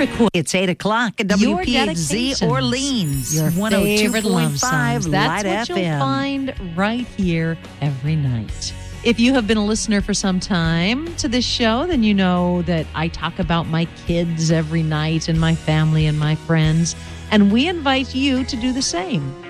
request. It's 8 o'clock at Your WPHZ dedications, Orleans. your favorite love 102.5 songs. That's Light what FM. you'll find right here every night. If you have been a listener for some time to this show, then you know that I talk about my kids every night and my family and my friends. And we invite you to do the same.